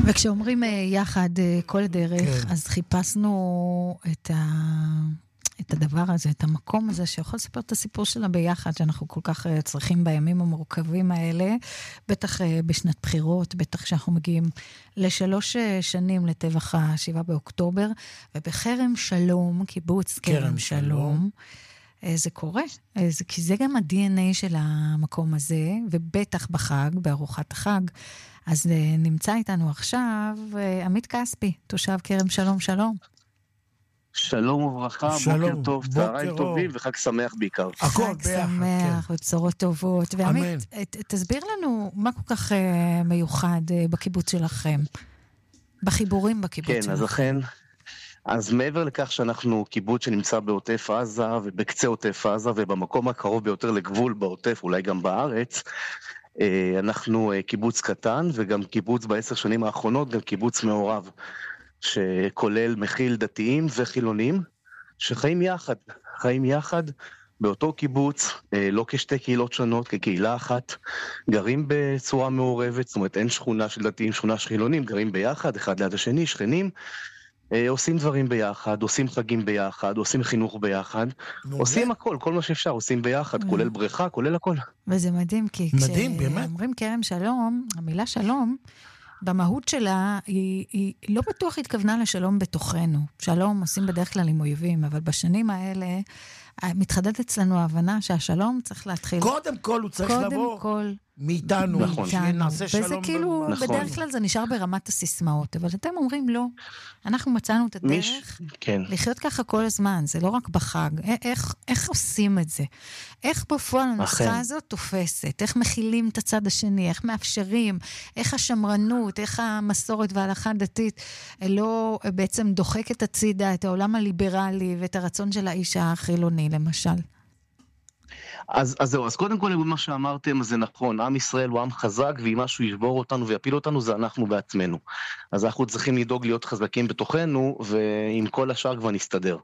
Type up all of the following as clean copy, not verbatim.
וכשאומרים יחד כל הדרך, אז חיפשנו את הדבר הזה, את המקום הזה, שיכול לספר את הסיפור שלה ביחד, שאנחנו כל כך צריכים בימים המורכבים האלה, בטח בשנת בחירות, בטח שאנחנו מגיעים ל3 שנים לטבח ה7 באוקטובר, ובחרם שלום, קיבוץ כרם שלום, זה קורה, כי זה גם ה-DNA של המקום הזה, ובטח בחג, בארוחת החג, אז נמצא איתנו עכשיו עמית כספי, תושב כרם שלום, שלום. שלום וברכה, בוקר טוב, צהריים טובים וחג שמח בעיקר. חג שמח ובשורות טובות. ועמית, תסביר לנו מה כל כך מיוחד בקיבוץ שלכם, בחיבורים בקיבוץ שלכם. כן, אז אכן, אז מעבר לכך שאנחנו קיבוץ שנמצא בעוטף עזה ובקצה עוטף עזה ובמקום הקרוב ביותר לגבול בעוטף, אולי גם בארץ, אנחנו קיבוץ קטן וגם קיבוץ ב10 שנים האחרונות, גם קיבוץ מעורב. שכולל מכיל דתיים וחילונים, שחיים יחד באותו קיבוץ, לא כשתי קהילות שונות, כקהילה אחת, גרים בצורה מעורבת, זאת אומרת אין שכונה של דתיים, שכונה של חילונים, גרים ביחד, אחד ליד השני, שכנים, עושים דברים ביחד, עושים חגים ביחד, עושים חינוך ביחד, עושים הכל, כל מה שאפשר, עושים ביחד, כולל בריכה, כולל הכל. וזה מדהים, כי כשאומרים כרם שלום, המילה שלום, במהות שלה, היא לא בטוח התכוונה לשלום בתוכנו. שלום עושים בדרך כלל עם אויבים, אבל בשנים האלה, מתחדדת אצלנו ההבנה שהשלום צריך להתחיל. קודם כל הוא צריך לבוא מאיתנו, שנעשה שלום. וזה כאילו, בדרך כלל זה נשאר ברמת הסיסמאות, אבל אתם אומרים לא, אנחנו מצאנו את הדרך לחיות ככה כל הזמן, זה לא רק בחג. איך עושים את זה? איך בפועל הנוסחה הזאת תופסת? איך מכילים את הצד השני? איך מאפשרים? איך השמרנות? איך המסורת וההלכה הדתית לא בעצם דוחקת הצידה את העולם הליברלי ואת הרצון של האיש החילוני, למשל? אז זהו, אז קודם כל מה שאמרתם זה נכון, עם ישראל הוא עם חזק, ואם משהו ישבור אותנו ויפיל אותנו זה אנחנו בעצמנו. אז אנחנו צריכים לדאוג להיות חזקים בתוכנו, ועם כל השאר כבר נסתדר.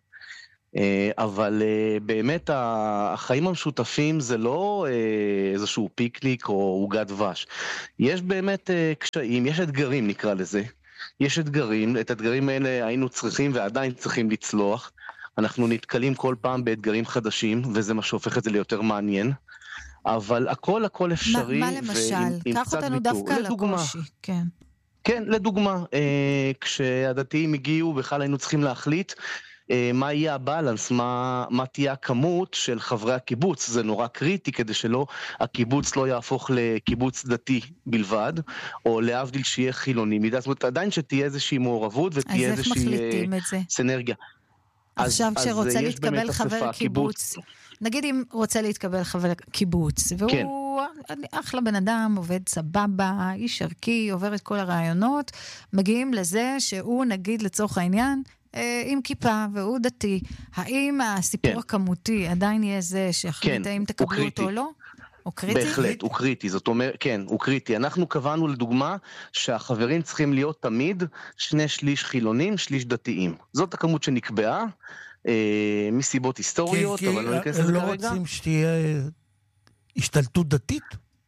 אבל באמת החיים המשותפים זה לא איזשהו פיקניק או עוגת דבש. יש באמת קשיים, יש אתגרים נקרא לזה. יש אתגרים, את האתגרים האלה היינו צריכים ועדיין צריכים לצלוח. אנחנו נתקלים כל פעם באתגרים חדשים, וזה מה שהופך את זה ליותר מעניין. אבל הכל אפשרי. מה למשל? קח אותנו דווקא לקושי. כן, לדוגמה, כשהדתיים הגיעו, בכלל היינו צריכים להחליט מה יהיה הבלנס, מה תהיה הכמות של חברי הקיבוץ. זה נורא קריטי כדי שלא, הקיבוץ לא יהפוך לקיבוץ דתי בלבד, או להבדיל שיהיה חילוני מידה. זאת אומרת, עדיין שתהיה איזושהי מעורבות, ותהיה איזושהי סנרגיה. עכשיו כשרוצה להתקבל חבר קיבוץ, נגיד אם רוצה להתקבל חבר קיבוץ, והוא אחלה בן אדם, עובד סבבה, איש ערכי, עובר את כל הרעיונות, מגיעים לזה שהוא נגיד לצורך העניין, עם כיפה והוא דתי, האם הסיפור הכמותי עדיין יהיה זה שיחליט האם תקבלו אותו או לא? הוא קריטי? בהחלט, הוא קריטי, זאת אומרת, כן, הוא קריטי. אנחנו קבענו לדוגמה שהחברים צריכים להיות תמיד 2/3 חילונים, 1/3 דתיים. זאת הכמות שנקבעה, מסיבות היסטוריות, אבל לא ניכנס לזה לא רוצים שתהיה השתלטות דתית?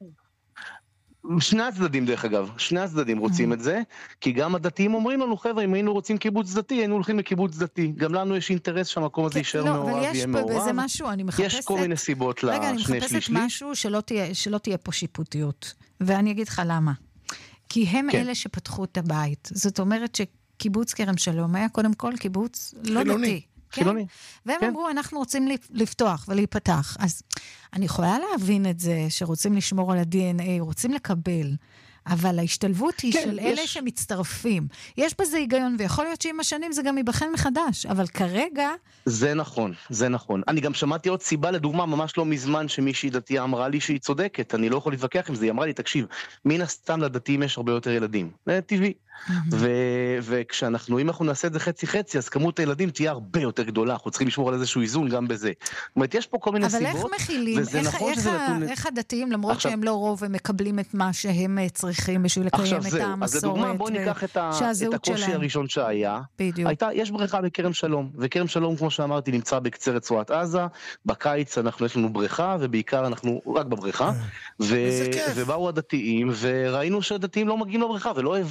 שני הצדדים דרך אגב, שני הצדדים רוצים את זה, כי גם הדתיים אומרים לנו, חבר'ה, אם היינו רוצים קיבוץ דתי, היינו הולכים לקיבוץ דתי. גם לנו יש אינטרס שהמקום הזה יישאר מעורב, יהיה מעורב. אבל יש בזה משהו, אני מחפשת... יש כל מיני סיבות לשני שליש. רגע, אני מחפשת משהו שלא תהיה פה שיפוטיות. ואני אגיד לך למה. כי הם אלה שפתחו את הבית. זאת אומרת שקיבוץ כרם שלום היה קודם כל קיבוץ לא דתי. חילוני. והם אמרו, אנחנו רוצים לפתוח ולהיפתח. אז אני יכולה להבין את זה, שרוצים לשמור על ה-DNA, רוצים לקבל, אבל ההשתלבות היא של אלה שמצטרפים. יש בזה היגיון, ויכול להיות שעם השנים זה גם ייבחן מחדש, אבל כרגע... זה נכון, זה נכון. אני גם שמעתי עוד סיבה, לדוגמה, ממש לא מזמן שמישהי דתייה אמרה לי שהיא צודקת, אני לא יכול להתווכח עם זה, היא אמרה לי, תקשיב, מן הסתם לדתיים יש הרבה יותר ילדים. זה טבעי. וכשאנחנו, אם אנחנו נעשה את זה חצי-חצי, אז כמות הילדים תהיה הרבה יותר גדולה, אנחנו צריכים לשמור על איזשהו איזון גם בזה. זאת אומרת, יש פה כל מיני סיבות, אבל איך מכילים, איך הדתיים, למרות שהם לא רוב, הם מקבלים את מה שהם צריכים בשביל לקיים את המסורת, אז לדוגמה, בוא ניקח את הקושי הראשון שהיה, יש בריכה בכרם שלום, וכרם שלום, כמו שאמרתי, נמצא בקצה רצועת עזה, בקיץ יש לנו בריכה, ובעיקר אנחנו רק בבריכה, ובאו הדתיים, וראינו שהדתיים לא מגיעים לבריכה, ולא הבנו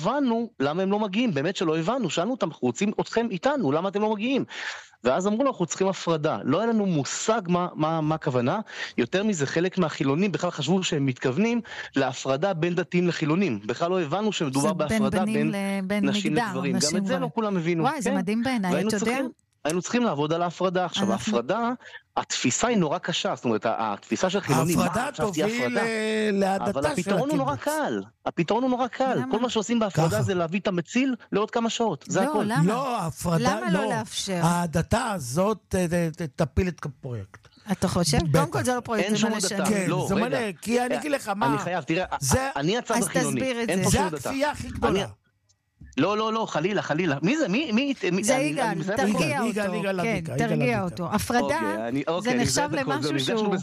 למה הם לא מגיעים? באמת שלא הבנו, שאלנו אותם, אנחנו רוצים אתכם איתנו, למה אתם לא מגיעים? ואז אמרו לו, אנחנו צריכים הפרדה. לא היה לנו מושג מה הכוונה. יותר מזה, חלק מהחילונים בכלל חשבו שהם מתכוונים להפרדה בין דתיים לחילונים. בכלל לא הבנו שמדובר בהפרדה בין נשים לגברים. גם את זה לא כולם הבינו. וואי, זה מדהים בעיניי, אתה יודע? היינו צריכים לעבוד על ההפרדה. עכשיו, ההפרדה, התפיסה היא נורא קשה, זאת אומרת, התפיסה של חילונים, ההפרדה תוביל להדתה של אבל הפתרון הוא נורא קל. הפתרון הוא נורא קל. כל מה שעושים בהפרדה זה להביא את המציל לעוד כמה שעות. זה הכל. לא, ההפרדה לא. ההדתה הזאת תפיל את הפרויקט. אתה חושב? קודם כל זה לא פרויקט, זה מלא שנים. כן, זה מלא, כי אני אגיד לך מה. אני חייב, תראה, אני הצד החילוני. אז תסביר את זה. זה הכפייה הכי גדולה. לא, חלילה. מי זה? זה יגאל, תרגיע אותו. כן, תרגיע אותו. הפרדה, זה נחשב למשהו שהוא...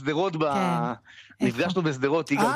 נפגשנו בשדרות, יגאל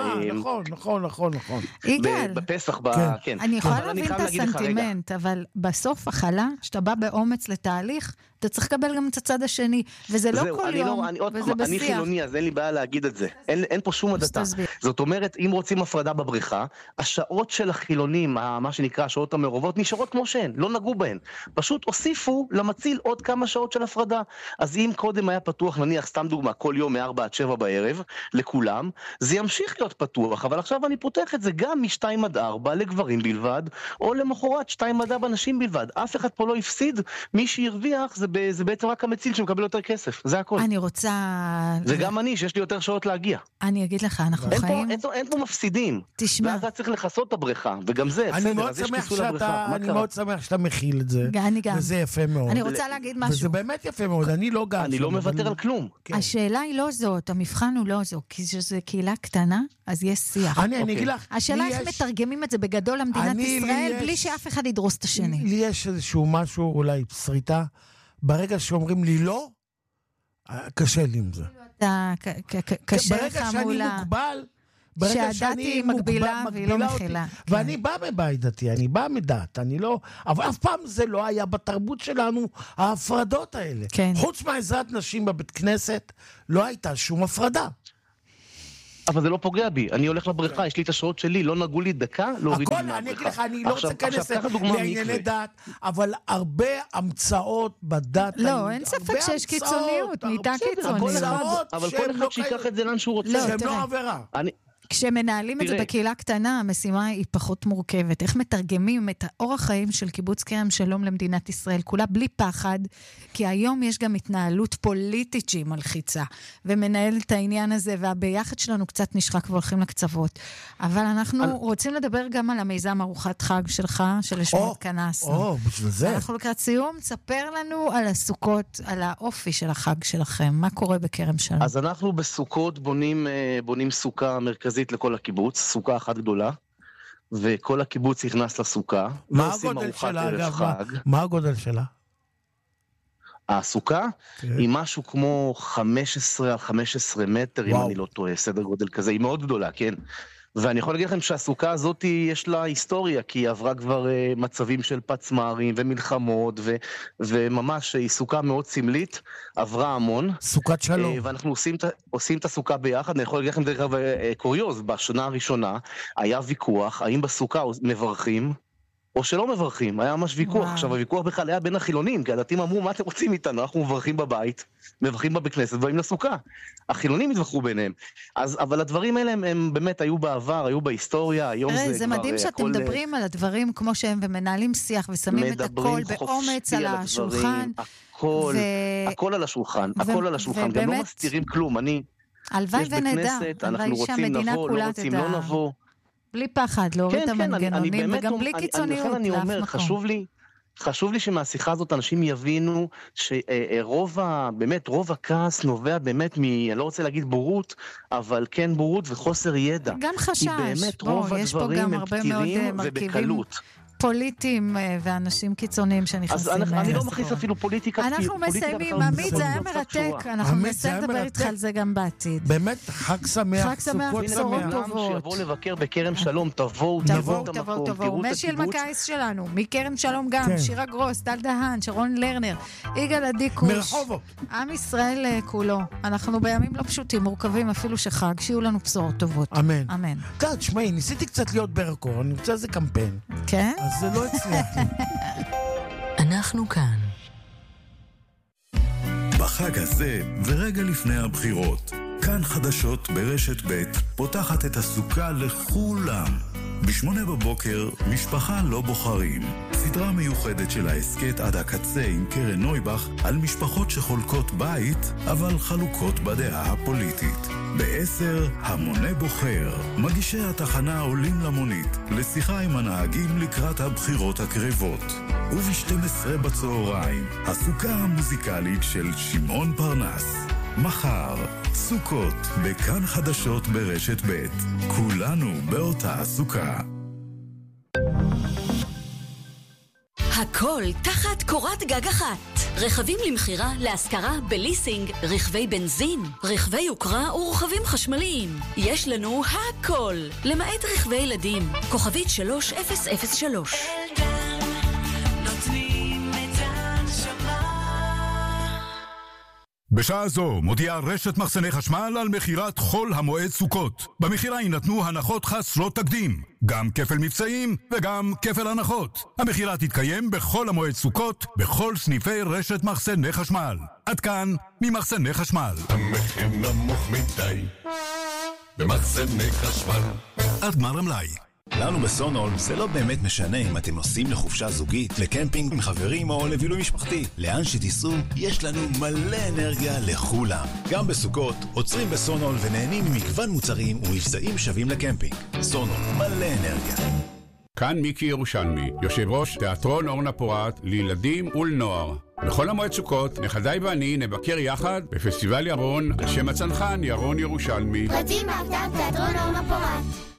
נכון. יגאל, בפסח, כן. אני יכולה להבין את הסנטימנט, אבל בסוף החלה, שאתה בא באומץ לתהליך, אתה צריך לקבל גם את הצד השני, וזה לא כל יום, וזה בשיח. אני חילוני, אז אין לי בעיה להגיד את זה. אין פה שום הדתה. זאת אומרת, אם רוצים הפרדה בבריכה, השעות של החילונים, מה שנקרא השעות המעורבות, נשארות כמו שהן, לא נגעו בהן. פשוט הוסיפו למציל עוד כמה שעות של הפרדה. אז אם קודם היה פתוח, נניח, סתם דוגמה, כל יום מ-4 עד 7 בערב, לכולם, זה ימשיך להיות פתוח, אבל עכשיו אני פותח את זה גם מ-2 עד 4 לגברים בלבד, או למחרת 2 עד 4 נשים בלבד. אף אחד פה לא הפסיד, מי שירוויח זה בעצם רק המציל שמקבל יותר כסף, זה הכל. אני רוצה... זה גם אני, שיש לי יותר שעות להגיע. אני אגיד לך, אנחנו חיים... אין פה מפסידים. תשמע. ואז אתה צריך לחסות את הבריכה, וגם זה, בסדר, אז יש כיסוי לבריכה. אני מאוד שמח שאתה מכיל את זה. אני גם. וזה יפה מאוד. אני רוצה להגיד משהו. וזה באמת יפה מאוד, אני לא גר. אני לא מוותר על כלום. השאלה היא לא זאת, המבחן הוא לא זו, כי זו קהילה קטנה, אז יש שיח. אני אגיד לך... השאלה איך מתרגמים את זה בגדול למדינת ישראל, בלי שאף אחד ידרוס את השני. לי יש איזשהו משהו, אולי שריטה, ברגע שאומרים לי לא, קשה לי עם זה. קשה לך ברגע שאני מוגבל, שהדת היא מגבילה והיא לא מכילה. ואני בא מבית דתי, אני בא מדת, אני לא... אבל אף פעם זה לא היה בתרבות שלנו, ההפרדות האלה. חוץ מעזרת נשים בבית כנסת, לא הייתה שום הפרדה. אבל זה לא פוגע בי, אני הולך לבריכה, יש לי את השעות שלי, לא נגעו לי דקה, לא הורידו לי מהבריכה. אני אגיד לך, אני לא רוצה להיכנס לענייני דת, אבל הרבה המצאות בדת... לא, אין ספק שיש קיצוניות, נהייתה קיצוניות. אבל כל אחד שיקח את זה לאן שהוא רוצה. שהם לא עבירה. כשמנהלים את זה בקהילה קטנה, המשימה היא פחות מורכבת. איך מתרגמים את האורח חיים של קיבוץ כרם שלום למדינת ישראל, כולה בלי פחד, כי היום יש גם התנהלות פוליטית שהיא מלחיצה, ומנהל את העניין הזה, והביחד שלנו קצת נשחק והולכים לקצוות. אבל אנחנו רוצים לדבר גם על המיזם ארוחת חג שלך, שלשמו התכנסנו. בשביל זה. אנחנו לקראת סיום, תספר לנו על הסוכות, על האופי של החג שלכם, מה קורה בכרם שלום. אז אנחנו בסוכות בונים סוכה מרכזית לכל הקיבוץ, סוכה אחת גדולה, וכל הקיבוץ נכנס לסוכה. מה הגודל שלה, אגב? מה הגודל שלה? הסוכה היא משהו כמו 15 על 15 מטר, אם אני לא טועה, סדר גודל כזה, היא מאוד גדולה, כן? ואני יכול להגיד לכם שהסוכה הזאת יש לה היסטוריה, כי היא עברה כבר מצבים של פצמרים ומלחמות, וממש היא סוכה מאוד סמלית, עברה המון. סוכת שלום. ואנחנו עושים את הסוכה ביחד. אני יכול להגיד לכם דרך קוריוז, בשנה הראשונה היה ויכוח, האם בסוכה מברכים, או שלא מברכים, היה ממש ויכוח. עכשיו, הוויכוח בכלל היה בין החילונים, כי הדתיים אמרו, מה אתם רוצים איתנו? אנחנו מברכים בבית, מברכים בבית כנסת, ובאים לסוכה. החילונים התווכחו ביניהם. אבל הדברים האלה הם באמת היו בעבר, היו בהיסטוריה, היום זה כבר... זה מדהים שאתם מדברים על הדברים כמו שהם, ומנהלים שיח, ושמים את הכל באומץ על השולחן. הכל על השולחן, הכל על השולחן, גם לא מסתירים כלום. הלוואי ונדע, הלוואי שהמדינה כולה תדע. בלי פחד, להוריד את המנגנונים, וגם בלי קיצוניות לאף מקום. חשוב לי שמהשיחה הזאת אנשים יבינו רוב הכעס נובע באמת אני לא רוצה להגיד בורות, אבל כן בורות וחוסר ידע. גם חשש, כי באמת רוב הדברים הם פתירים ובקלות. פוליטיים ואנשים קיצוניים שנכנסים. אז אני לא מכניס אפילו פוליטיקה. אנחנו מסיימים, עמית, זה היה מרתק. אנחנו נסיים לדבר איתך על זה גם בעתיד. באמת, חג שמח. חג שמח, בשורות טובות. שיבואו לבקר בכרם שלום, תבואו את המקום. משיל מקייס שלנו, מכרם שלום גם, שירה גרוס, טל דהן, שרון לרנר, יגאל עדיקוש. מרחובות. עם ישראל כולו. אנחנו בימים לא פשוטים, מורכבים, אפילו שחג, שיהיו לנו בשורות טובות. אמן. אמן. קצת, שמעי, ניסיתי קצת להיות ברקור, אני רוצה איזה קמפיין. כן? אז זה לא הצליח לי. אנחנו כאן. בחג הזה ורגע לפני הבחירות, כאן חדשות ברשת ב' פותחת את הסוכה לכולם. ב8:00 משפחה לא בוחרים. סדרה מיוחדת של העסקת עד הקצה עם קרן נויבך על משפחות שחולקות בית אבל חלוקות בדעה הפוליטית. ב10 המונה בוחר. מגישי התחנה עולים למונית לשיחה עם הנהגים לקראת הבחירות הקרבות. וב12 בצהריים הסוכה המוזיקלית של שמעון פרנס. מחר, סוכות, בכאן חדשות ברשת ב'. כולנו באותה סוכה. הכל תחת קורת גג אחת. רכבים למחירה, להשכרה, בליסינג, רכבי בנזין, רכבי יוקרה ורכבים חשמליים. יש לנו הכל, למעט רכבי ילדים. כוכבית 3003. בשעה זו מודיעה רשת מחסני חשמל על מחירת חול המועד סוכות. במחירה יינתנו הנחות חסרות תקדים, גם כפל מבצעים וגם כפל הנחות. המחירה תתקיים בכל המועד סוכות, בכל סניפי רשת מחסני חשמל. עד כאן ממחסני חשמל. המחיר נמוך מדי במחסני חשמל. עד גמר המלאי. לנו בסונול זה לא באמת משנה אם אתם נוסעים לחופשה זוגית, לקמפינג עם חברים או לבילוי משפחתי. לאן שתיסעו, יש לנו מלא אנרגיה לכולם. גם בסוכות, עוצרים בסונול ונהנים ממגוון מוצרים ומבצעים שווים לקמפינג. סונול, מלא אנרגיה. כאן מיקי ירושלמי, יושב ראש תיאטרון אורנה פורת לילדים ולנוער. בכל המועד סוכות, נכדיי ואני נבקר יחד בפסטיבל ירון על שם הצנחן ירון ירושלמי. פרטים מהקדם תיאטרון אורנה פורת.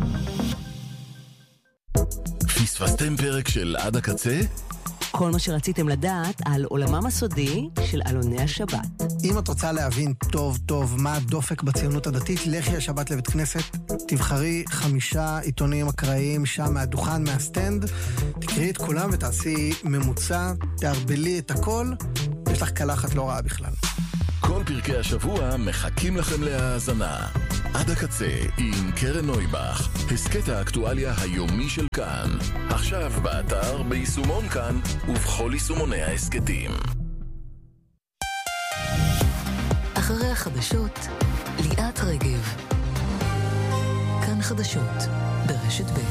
פספסתם פרק של עד הקצה? כל מה שרציתם לדעת על עולמם הסודי של אלוני השבת. אם את רוצה להבין טוב טוב מה הדופק בציונות הדתית, לכי השבת לבית כנסת, תבחרי 5 עיתונים אקראיים שם מהדוכן, מהסטנד, תקראי את כולם ותעשי ממוצע, תערבלי את הכל, יש לך קלחת לא רעה בכלל. כל פרקי השבוע מחכים לכם להאזנה. עד הקצה עם קרן נויבך, הסקט האקטואליה היומי של כאן. עכשיו באתר, ביישומון כאן ובכל יישומוני ההסקטים. אחרי החדשות, ליאת רגב. כאן חדשות ברשת ב'.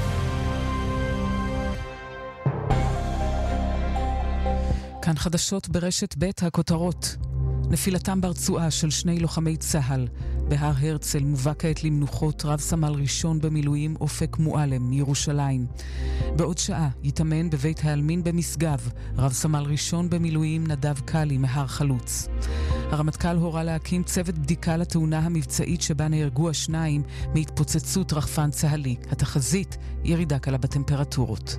כאן חדשות ברשת ב'. הכותרות: נפילתם ברצועה של 2 לוחמי צה"ל בהר הרצל מובא כעת למנוחות רב סמל ראשון במילואים אופק מועלם מירושלים. בעוד שעה יתאמן בבית העלמין במשגב רב סמל ראשון במילואים נדב קלי מהר חלוץ. הרמטכ"ל הורה להקים צוות בדיקה לתאונה המבצעית שבה נהרגו 2 מהתפוצצות רחפן צה"לי. התחזית: ירידה קלה בטמפרטורות.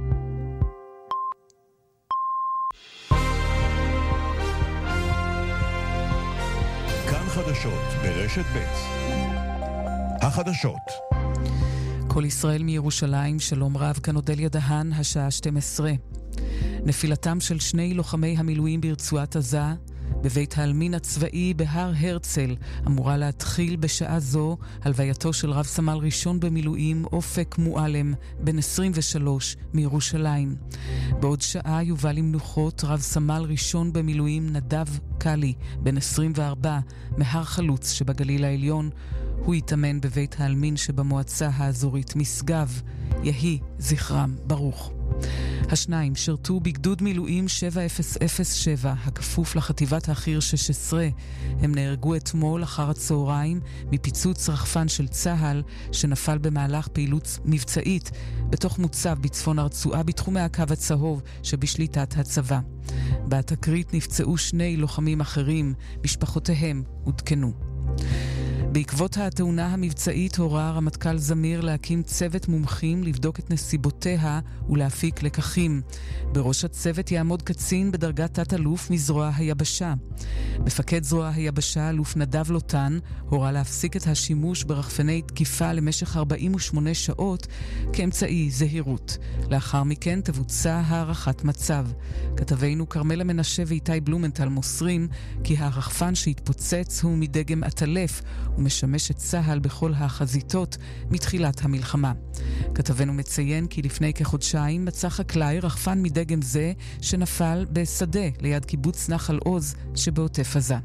חדשות ברשת ב'. החדשות. כל ישראל מירושלים, שלום רב, כאן אודליה דהן, השעה 12. נפילתם של 2 לוחמי המילואים ברצועת עזה בבית העלמין הצבאי בהר הרצל אמורה להתחיל בשעה זו הלווייתו של רב סמל ראשון במילואים אופק מועלם בן 23 מירושלים. בעוד שעה יובא למנוחות רב סמל ראשון במילואים נדב קלי בן 24 מהר חלוץ שבגליל העליון. הוא יתאמן בבית העלמין שבמועצה האזורית משגב. יהי זכרם ברוך. השניים שרתו בגדוד מילואים 7007 הכפוף לחטיבת החי"ר 16. הם נהרגו אתמול אחר הצהריים מפיצוץ רחפן של צה"ל שנפל במהלך פעילות מבצעית בתוך מוצב בצפון הרצועה בתחומי הקו הצהוב שבשליטת הצבא. בתקרית נפצעו 2 לוחמים אחרים, משפחותיהם עודכנו. בעקבות התאונה המבצעית הורה רמטכ"ל זמיר להקים צוות מומחים לבדוק את נסיבותיה ולהפיק לקחים. בראש הצוות יעמוד קצין בדרגת תת-אלוף מזרוע היבשה. מפקד זרוע היבשה, אלוף נדב לוטן, הורה להפסיק את השימוש ברחפני תקיפה למשך 48 שעות כאמצעי זהירות. לאחר מכן תבוצע הערכת מצב. כתבינו קרמלה מנשה ואיתי בלומנטל מוסרים כי הרחפן שהתפוצץ הוא מדגם עטלף ומשמש את צהל בכל החזיתות מתחילת המלחמה. כתבנו מציין כי לפני כחודשיים מצא חקלאי רחפן מדגם זה שנפל בשדה ליד קיבוץ נחל עוז שבעוטף עזה.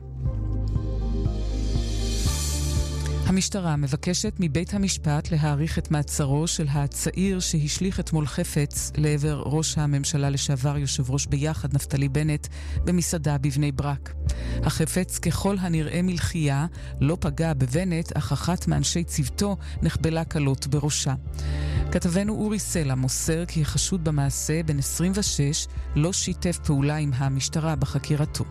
המשטרה מבקשת מבית המשפט להאריך את מעצרו של הצעיר שהשליך אתמול חפץ לעבר ראש הממשלה לשעבר יושב ראש ביחד נפתלי בנט במסעדה בבני ברק. החפץ ככל הנראה מלחייה לא פגע בבנט, אך אחת מאנשי צוותו נחבלה קלות בראשה. כתבנו אורי סלע מוסר כי חשוד במעשה בן 26 לא שיתף פעולה עם המשטרה בחקירתו.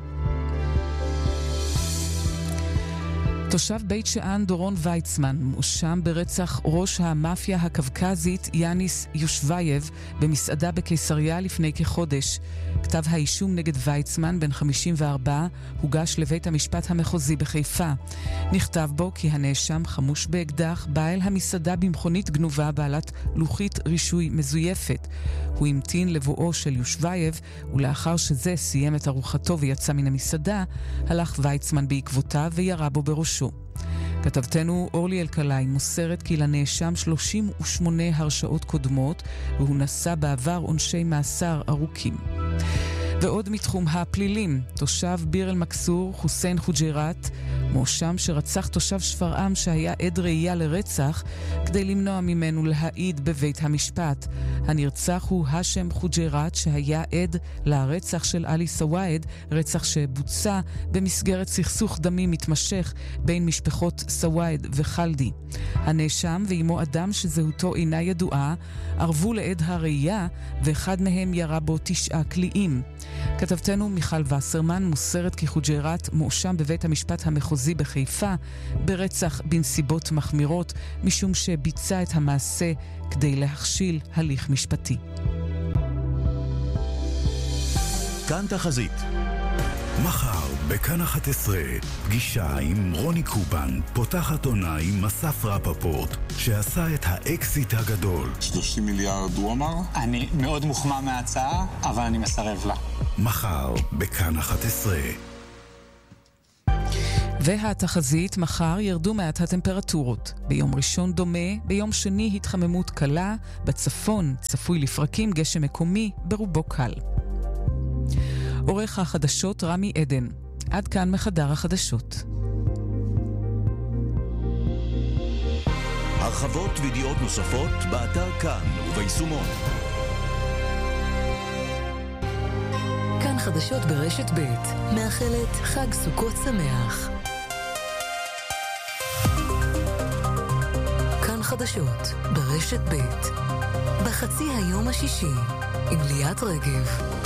תושב בית שאן דורון ויצמן מואשם ברצח ראש המאפיה הקווקזית יאניס יושווייב במסעדה בקיסריה לפני כחודש. כתב האישום נגד ויצמן בן 54 הוגש לבית המשפט המחוזי בחיפה. נכתב בו כי הנאשם חמוש באקדח בא אל המסעדה במכונית גנובה בעלת לוחית רישוי מזויפת. הוא המתין לבואו של יושווייב, ולאחר שזה סיים את ארוחתו ויצא מן המסעדה, הלך ויצמן בעקבותיו וירה בו בראשו. כתבתנו אורלי אלקלעי מוסרת כי לנאשם 38 הרשעות קודמות, והוא נשא בעבר עונשי מאסר ארוכים. ועוד מתחום הפלילים, תושב ביר אל מכסור חוסיין חוג'ירת, מואשם שרצח תושב שפרעם שהיה עד ראייה לרצח כדי למנוע ממנו להעיד בבית המשפט. הנרצח הוא השם חוג'ירת שהיה עד לרצח של עלי סוואד, רצח שבוצע במסגרת סכסוך דמי מתמשך בין משפחות סוואד וחלדי. הנאשם ועמו אדם שזהותו אינה ידועה ערבו לעד הראייה, ואחד מהם ירה בו 9 קליעים. כתבתנו מיכל וסרמן מוסרת כי חוג'ירת מואשם בבית המשפט המחוזי בחיפה ברצח בנסיבות מחמירות, משום שביצע את המעשה כדי להכשיל הליך משפטי. כאן תחזית. מחר בכאן 11 פגישה עם רוני קובן, פותחת עונה עם אסף רפפורט שעשה את האקסיט הגדול. 30 מיליארד הוא אמר? אני מאוד מוחמא מההצעה, אבל אני מסרב לה. מחר בכאן 11. והתחזית, מחר ירדו מעט הטמפרטורות. ביום ראשון דומה, ביום שני התחממות קלה, בצפון צפוי לפרקים גשם מקומי, ברובו קל. עורך החדשות רמי עדן. עד כאן מחדר החדשות. הרחבות וידיעות נוספות באתר כאן וביישומון. כאן חדשות ברשת ב' מאחלת חג סוכות שמח. כאן חדשות ברשת ב' בחצי היום השישי עם ליאת רגב.